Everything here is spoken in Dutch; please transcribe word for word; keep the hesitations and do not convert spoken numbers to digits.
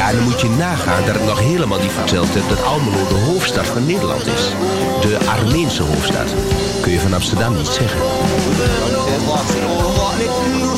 Ja, dan moet je nagaan dat ik nog helemaal niet verteld heb dat Almelo de hoofdstad van Nederland is. De Armeense hoofdstad. Kun je van Amsterdam niet zeggen.